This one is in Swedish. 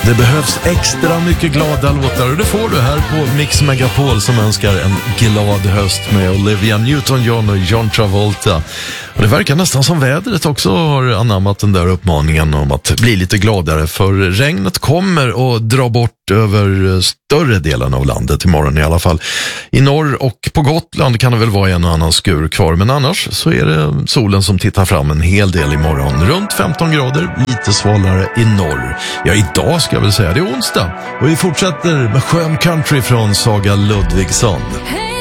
Det behövs extra mycket glada låtar och det får du här på Mix Megapol som önskar en glad höst med Olivia Newton-John och John Travolta. Och det verkar nästan som vädret också har anammat den där uppmaningen om att bli lite gladare, för regnet kommer att dra bort över större delen av landet imorgon i alla fall. I norr och på Gotland kan det väl vara en och annan skur kvar, men annars så är det solen som tittar fram en hel del imorgon. Runt 15 grader, lite svalare i norr. Ja, idag ska jag väl säga, det är onsdag och vi fortsätter med skön country från Saga Ludvigsson. Hey!